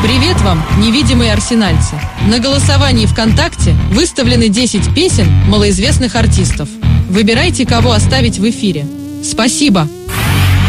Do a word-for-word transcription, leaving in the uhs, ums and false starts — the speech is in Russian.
Привет вам, невидимые арсенальцы! На голосовании ВКонтакте выставлены десять песен малоизвестных артистов. Выбирайте, кого оставить в эфире. Спасибо!